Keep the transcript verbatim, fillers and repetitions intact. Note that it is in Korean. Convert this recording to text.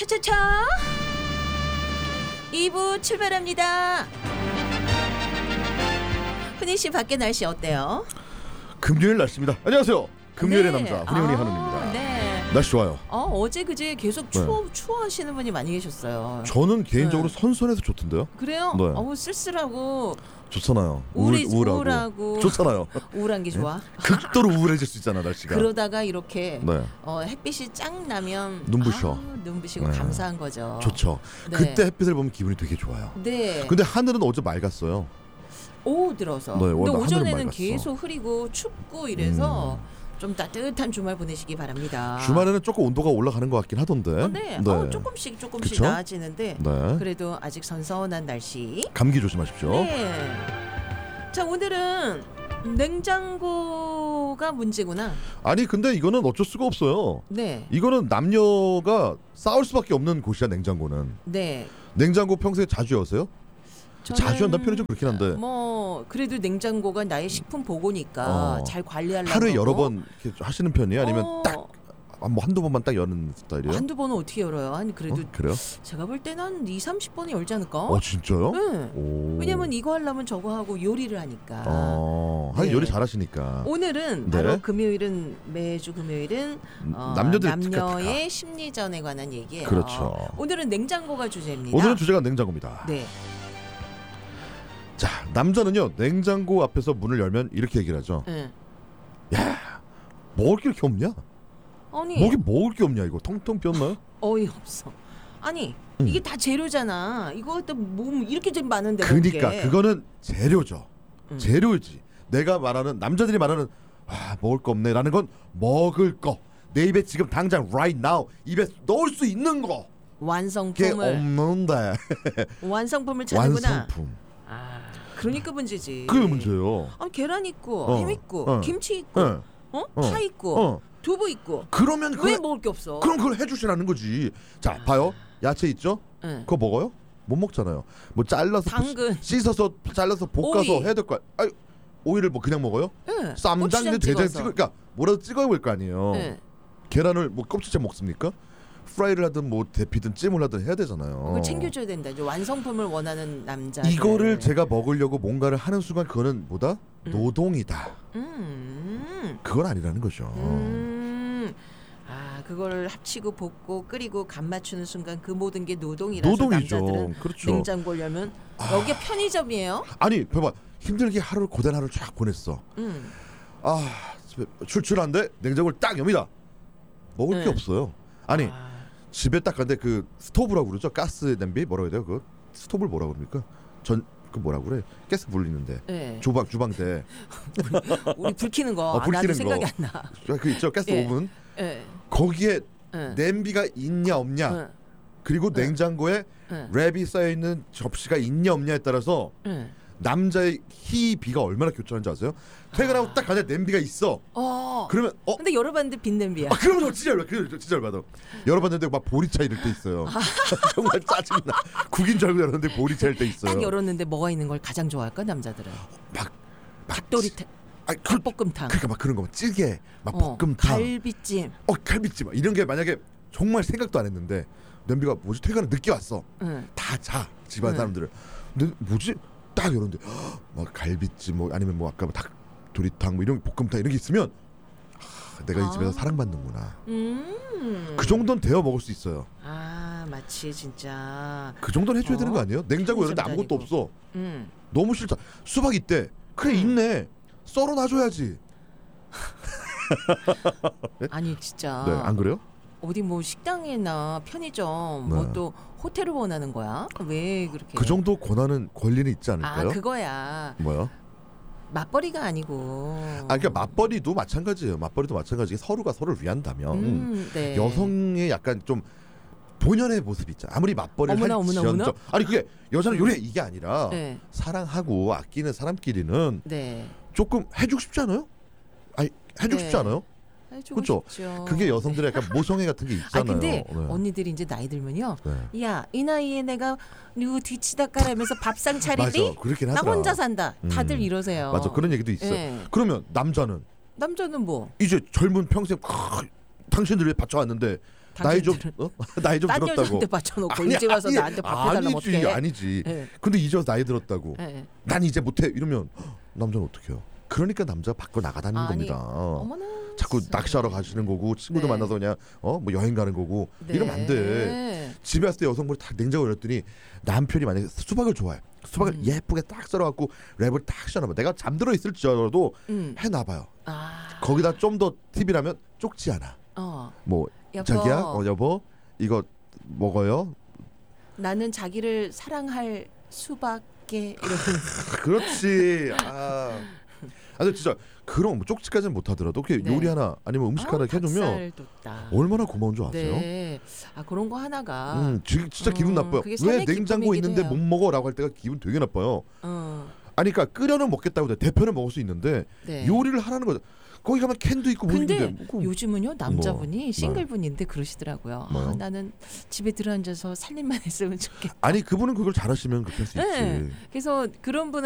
차차차 이 부 출발합니다. 훈이 씨 밖에 날씨 어때요? 금요일 날씨입니다. 안녕하세요. 금요일의 네. 남자 훈이훈이 아, 한우입니다. 네. 날씨 좋아요. 어, 어제 그제 계속 추워 추워하시는 분이 많이 계셨어요. 저는 개인적으로 네. 선선해서 좋던데요. 그래요? 네. 어우 쓸쓸하고 좋잖아요. 우울이, 우울, 우울하고. 우울하고 좋잖아요. 우울한 게 좋아. 극도로 우울해질 수 있잖아 날씨가. 그러다가 이렇게 네. 어, 햇빛이 쫙 나면 눈부셔. 아, 눈부시고 네. 감사한 거죠. 좋죠. 네. 그때 햇빛을 보면 기분이 되게 좋아요. 네. 근데 하늘은 어제 맑았어요. 오후 들어서. 네, 근데 오늘 오전에는 하늘은 맑았어. 계속 흐리고 춥고 이래서 음. 좀 따뜻한 주말 보내시기 바랍니다. 주말에는 조금 온도가 올라가는 것 같긴 하던데. 어, 네. 네. 어, 조금씩 조금씩 그쵸? 나아지는데 네. 그래도 아직 선선한 날씨. 감기 조심하십시오. 네. 자 오늘은 냉장고가 문제구나. 아니 근데 이거는 어쩔 수가 없어요. 네. 이거는 남녀가 싸울 수밖에 없는 곳이야 냉장고는. 네. 냉장고 평소에 자주 여세요? 자주 한다는 표현이 좀 그렇긴 한데 뭐 그래도 냉장고가 나의 식품 보고니까 어. 잘 관리하려고 하루에 여러 그러고. 번 이렇게 하시는 편이에요? 아니면 어, 딱 뭐 한두 번만 딱 여는 스타일이에요? 한두 번은 어떻게 열어요? 아니 그래도 어? 그래요? 제가 볼 때는 한 이삼십 번은 열지 않을까? 어 진짜요? 네. 오. 왜냐면 이거 하려면 저거 하고 요리를 하니까. 어, 하긴 네. 요리 잘하시니까. 오늘은 네. 바로 금요일은 매주 금요일은 어, 남녀들 남녀의 심리전에 관한 얘기예요. 그렇죠. 오늘은 냉장고가 주제입니다. 오늘은 주제가 냉장고입니다. 네. 자 남자는요 냉장고 앞에서 문을 열면 이렇게 얘기를 하죠. 네. 야 먹을 게 이렇게 없냐? 아니 먹이 먹을 게 없냐 이거 텅텅 비었나요? 어이 없어. 아니 음. 이게 다 재료잖아. 이거 또 몸 이렇게 좀 많은데. 그러니까 먹게. 그거는 재료죠. 음. 재료지. 내가 말하는 남자들이 말하는 아 먹을 거 없네라는 건 먹을 거. 내 입에 지금 당장 right now 입에 넣을 수 있는 거. 그게 완성품을 없는데. 완성품을 찾는구나. 완성품. 아 그러니까 문제지. 그게 문제예요. 아 계란 있고 어. 햄 있고 어. 김치 있고 네. 어? 어. 파 있고 어. 두부 있고. 그러면 왜 그걸, 먹을 게 없어? 그럼 그걸 해주시라는 거지. 자 봐요. 야채 있죠? 응. 그거 먹어요? 못 먹잖아요. 뭐 잘라서 당근. 씻어서 잘라서 볶아서 오이. 해야 될 거. 아니 오이를 뭐 그냥 먹어요? 응. 쌈장 고추장 대장 찍어서. 찍을 그러니까 뭐라도 찍어야 될 거 아니에요. 응. 계란을 뭐 껍질째 먹습니까? 프라이를 하든 뭐 데피든 찜을 하든 해야 되잖아요. 그걸 챙겨줘야 된다. 이제 완성품을 원하는 남자. 이거를 제가 먹으려고 뭔가를 하는 순간 그거는 뭐다? 음. 노동이다. 음. 그건 아니라는 거죠. 음. 아 그걸 합치고 볶고 끓이고 간 맞추는 순간 그 모든 게 노동이라서 노동이죠. 남자들은 그렇죠. 냉장고를 열면 여기가 편의점이에요. 아니 봐봐 힘들게 하루를 고된 하루를 쫙 보냈어. 음. 아 집에 출출한데 냉장고를 딱 엽니다. 먹을 네. 게 없어요. 아니 아, 집에 딱 갔는데 그 스토브라고 그러죠. 가스 냄비 뭐라고 해야 돼요? 그 스토브를 뭐라고 그럽니까? 전 그 뭐라고 그래? 가스 불리는데 네. 주방 주방대 우리 불 켜는 거 어, 아, 불 나도 켜는 생각이 거. 안 나. 그 있죠. 가스 예. 오븐 예. 거기에 예. 냄비가 있냐 없냐 예. 그리고 네. 냉장고에 예. 랩이 쌓여 있는 접시가 있냐 없냐에 따라서 예. 남자의 희비가 얼마나 교차하는지 아세요? 퇴근하고 아. 딱 가냐 냄비가 있어. 어. 그러면 어 근데 열어봤는데 빈 냄비야. 아, 그러면 저 진짜 열받아. 그러면 진짜 열받아. 열어봤는데 막 보리차 이럴 때 있어요. 정말 짜증나. 국인 줄 알고 열었는데 보리차 이럴 때 있어요. 딱 열었는데 뭐가 있는 걸 가장 좋아할까 남자들은? 막, 막 닭도리탕, 아, 그, 닭볶음탕, 그러니까 막 그런 거, 막 찌개, 막 어, 볶음탕, 갈비찜. 어 갈비찜 막 이런 게 만약에 정말 생각도 안 했는데 냄비가 뭐지 퇴근을 늦게 왔어. 응. 다 자 집안 응. 사람들을. 근데 뭐지 딱 열었는데 막 갈비찜 뭐 아니면 뭐 아까 뭐 닭도리탕 뭐 이런 볶음탕 이런 게 있으면 아, 내가 이 집에서 아. 사랑받는구나. 음. 그 정도는 데워 먹을 수 있어요. 아 마치 진짜. 그 정도는 해줘야 어? 되는 거 아니에요? 냉장고 열는데 편의점도 아무것도 아니고. 없어. 음. 너무 싫다. 수박 있대. 그래 음. 있네. 썰어 놔줘야지. 아니 진짜. 네, 안 그래요? 어디 뭐 식당이나 편의점 네. 뭐 또 호텔을 원하는 거야? 왜 그렇게? 그 정도 권한은 권리는 있지 아 않을까요? 그거야. 뭐요? 맞벌이가 아니고. 아 그러니까 맞벌이도 마찬가지예요. 맞벌이도 마찬가지. 서로가 서로를 위한다면 음, 네. 여성의 약간 좀 본연의 모습 있잖아. 아무리 맞벌이를 어머나, 할지언정 어머나, 어머나? 아니 그게 여자는 요래 이게 아니라 네. 사랑하고 아끼는 사람끼리는 네. 조금 해주고 싶지 않아요? 아니 해주고 네. 싶지 않아요? 해주고 그렇죠. 싶죠. 그게 여성들의 약간 모성애 같은 게 아 있잖아요. 근데 네. 언니들이 이제 나이 들면요. 네. 야 이 나이에 내가 누구 뒤치 닦아라면서 밥상 차리디? 맞아. 그렇긴 나 하더라. 혼자 산다. 다들 음. 이러세요. 맞아. 그런 얘기도 있어요. 예. 그러면 남자는 남자는 뭐? 이제 젊은 평생 크, 당신들 위해 바쳐왔는데 나이 좀 당신들은 어? 나이 좀 딴 들었다고. 여자한테 받쳐놓고 아니, 이제 와서 아니, 나한테 밥 해달라면 아니지 어떡해? 아니지. 예. 근데 이제 와서 나이 들었다고. 예. 난 이제 못해 이러면 헉, 남자는 어떻게 해요? 그러니까 남자 밖으로 나가다니는 아니, 겁니다. 어머나. 자꾸 진짜. 낚시하러 가시는 거고 친구들 네. 만나서 그냥 어 뭐 여행 가는 거고 네. 이러면 안 돼. 집에 왔을 때 여성분이 다 냉장고 열었더니 남편이 만약에 수박을 좋아해. 수박을 음. 예쁘게 딱 썰어갖고 랩을 딱 씌워놔봐. 내가 잠들어 있을지라도 음. 해놔봐요. 아. 거기다 좀 더 팁이라면 쪽지 하나. 어. 뭐 여보. 자기야, 어 여보 이거 먹어요. 나는 자기를 사랑할 수밖에 이런. 그렇지. 아, 아 근데 진짜 그런 뭐 쪽지까지는 못하더라도 그 네. 요리 하나 아니면 음식 하나 이렇게 해주면 얼마나 고마운 줄 아세요? 네. 아 그런 거 하나가. 음, 지, 진짜 기분 음, 나빠요. 그게 왜 삶의 냉장고에 기쁨이기도 있는데 해요. 못 먹어라고 할 때가 기분 되게 나빠요. 어. 아니 그러니까 끓여는 먹겠다고 해. 대표는 먹을 수 있는데 네. 요리를 하라는 거죠. 거기 가면 캔도 있고 뭐 근데 있는데 뭐, 요즘은요 남자분이 뭐, 싱글분인데 그러시더라고요. 뭐요? 아, 나는 집에 들어앉아서 살림만 했으면 좋겠다. 아니 그분은 그걸 잘하시면 그렇게 할 수 있지. 네. 그래서 그런 분